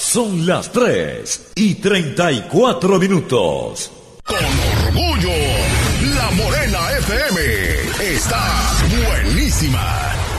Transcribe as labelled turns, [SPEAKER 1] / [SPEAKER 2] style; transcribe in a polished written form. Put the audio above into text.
[SPEAKER 1] Son las 3:34.
[SPEAKER 2] Con orgullo, La Morena FM está buenísima.